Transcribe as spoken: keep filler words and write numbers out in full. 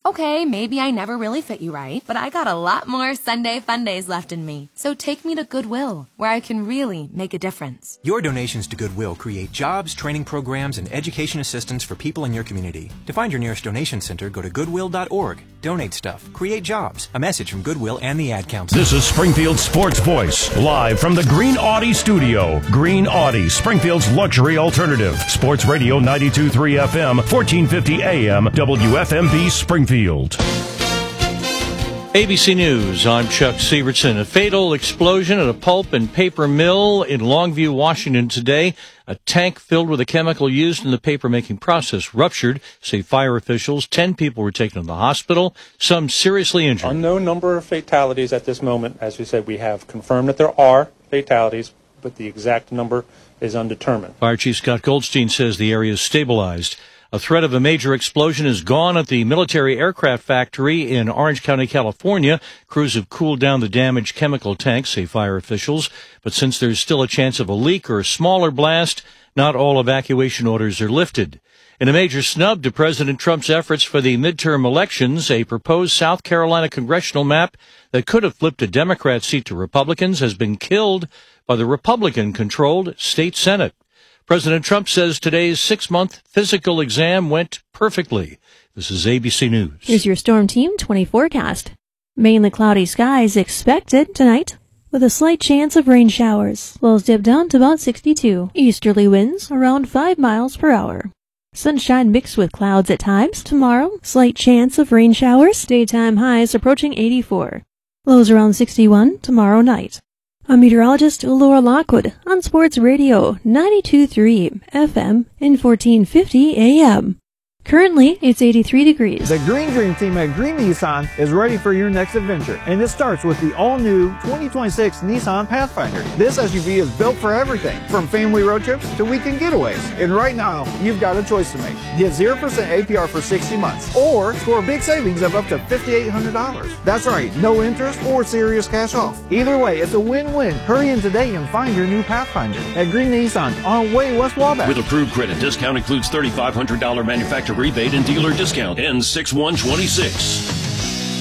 Okay, maybe I never really fit you right, but I got a lot more Sunday fun days left in me. So take me to Goodwill, where I can really make a difference. Your donations to Goodwill create jobs, training programs, and education assistance for people in your community. To find your nearest donation center, go to goodwill dot org. Donate stuff. Create jobs. A message from Goodwill and the Ad Council. This is Springfield's Sports Voice, live from the Green Audi studio. Green Audi, Springfield's luxury alternative. Sports Radio ninety-two point three F M, fourteen fifty A M, W F M B Springfield. A B C News, I'm Chuck Severson. A fatal explosion at a pulp and paper mill in Longview, Washington today. A tank filled with a chemical used in the paper-making process ruptured, say fire officials. Ten people were taken to the hospital, some seriously injured. Unknown number of fatalities at this moment. As we said, we have confirmed that there are fatalities, but the exact number is undetermined. Fire Chief Scott Goldstein says the area is stabilized. A threat of a major explosion is gone at the military aircraft factory in Orange County, California. Crews have cooled down the damaged chemical tanks, say fire officials. But since there's still a chance of a leak or a smaller blast, not all evacuation orders are lifted. In a major snub to President Trump's efforts for the midterm elections, a proposed South Carolina congressional map that could have flipped a Democrat seat to Republicans has been killed by the Republican-controlled state Senate. President Trump says today's six-month physical exam went perfectly. This is A B C News. Here's your Storm Team twenty forecast. Mainly cloudy skies expected tonight, with a slight chance of rain showers. Lows dip down to about sixty-two. Easterly winds around five miles per hour. Sunshine mixed with clouds at times. Tomorrow, slight chance of rain showers. Daytime highs approaching eighty-four. Lows around sixty-one tomorrow night. I'm meteorologist Laura Lockwood on Sports Radio ninety-two point three F M and fourteen fifty A M. Currently, it's eighty-three degrees. The Green Dream team at Green Nissan is ready for your next adventure, and it starts with the all-new twenty twenty-six Nissan Pathfinder. This S U V is built for everything, from family road trips to weekend getaways. And right now, you've got a choice to make. Get zero percent A P R for sixty months, or score big savings of up to five thousand eight hundred dollars. That's right, no interest or serious cash off. Either way, it's a win-win. Hurry in today and find your new Pathfinder at Green Nissan on Way West Wabash. With approved credit, discount includes three thousand five hundred dollars manufacturer rebate and dealer discount. Ends six one twenty-six.